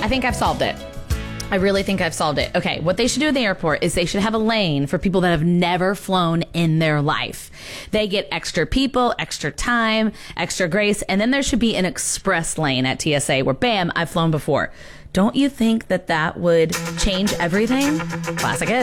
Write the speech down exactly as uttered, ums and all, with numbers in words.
think I've solved it. I really think I've solved it. Okay, what they should do at the airport is they should have a lane for people that have never flown in their life. They get extra people, extra time, extra grace, and then there should be an express lane at T S A where, bam, I've flown before. Don't you think that that would change everything? Classic.